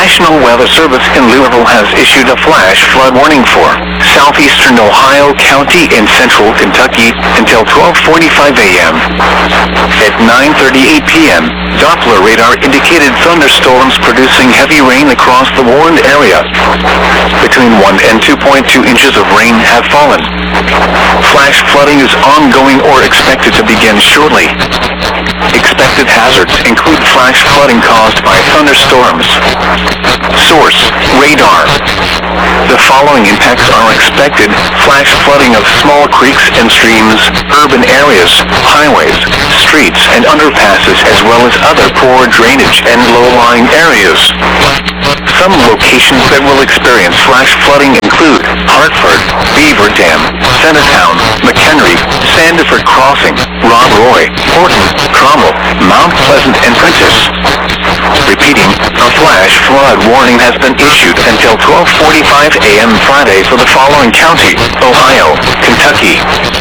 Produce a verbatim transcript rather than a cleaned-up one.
National Weather Service in Louisville has issued a flash flood warning for southeastern Ohio County and central Kentucky until twelve forty-five a m At nine thirty-eight p m, Doppler radar indicated thunderstorms producing heavy rain across the warned area. Between one and two point two inches of rain have fallen. Flash flooding is ongoing or expected to begin shortly. Expected hazards include flash flooding caused by thunderstorms. Source: radar. The following impacts are expected: flash flooding of small creeks and streams, urban areas, highways, streets and underpasses, as well as other poor drainage and low-lying areas. Some locations that will experience flash flooding include Hartford, Beaver Dam, Centertown, McHenry, Sandiford Crossing, Rob Roy, Horton, Cromwell, Mount Pleasant, and Prentice. Repeating, a flash flood warning has been issued until twelve forty-five a m Friday for the following county: Ohio, Kentucky,